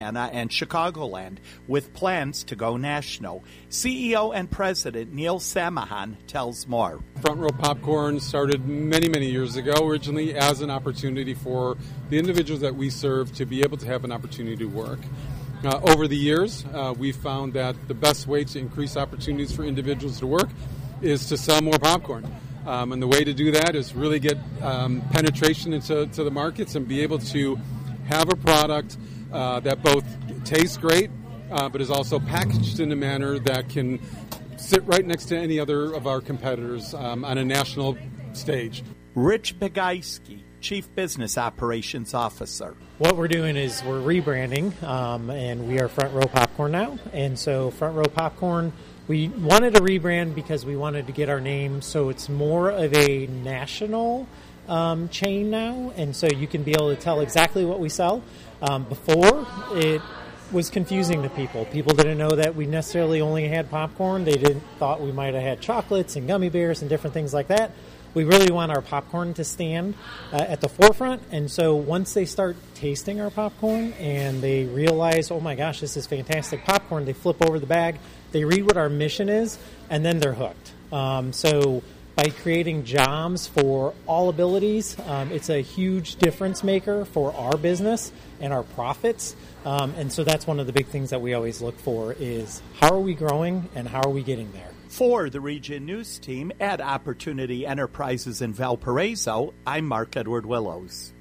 and Chicagoland, with plans to go national. CEO and President Neil Samahan tells more. Front Row Popcorn started many, many years ago, originally as an opportunity for the individuals that we serve to be able to have an opportunity to work. Over the years, we've found that the best way to increase opportunities for individuals to work is to sell more popcorn. And the way to do that is really get penetration into the markets and be able to have a product that both tastes great, but is also packaged in a manner that can sit right next to any other of our competitors on a national stage. Rich Begayski, Chief Business Operations Officer. What we're doing is we're rebranding, and we are Front Row Popcorn now. And so Front Row Popcorn, we wanted to rebrand because we wanted to get our name so it's more of a national chain now, and so you can be able to tell exactly what we sell. Before, it was confusing to people. People didn't know that we necessarily only had popcorn. They thought we might have had chocolates and gummy bears and different things like that. We really want our popcorn to stand at the forefront, and so once they start tasting our popcorn and they realize, oh my gosh, this is fantastic popcorn, they flip over the bag, they read what our mission is, and then they're hooked. So by creating jobs for all abilities, it's a huge difference maker for our business and our profits. And so that's one of the big things that we always look for is how are we growing and how are we getting there? For the Region News Team at Opportunity Enterprises in Valparaiso, I'm Mark Edward Willows.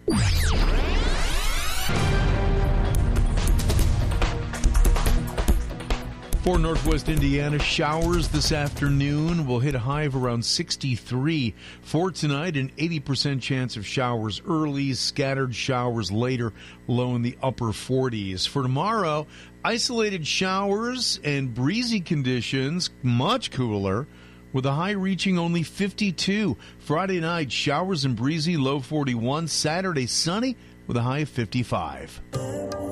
For Northwest Indiana, showers this afternoon will hit a high of around 63. For tonight, an 80% chance of showers early, scattered showers later, low in the upper 40s. For tomorrow, isolated showers and breezy conditions, much cooler, with a high reaching only 52. Friday night, showers and breezy, low 41. Saturday, sunny, with a high of 55.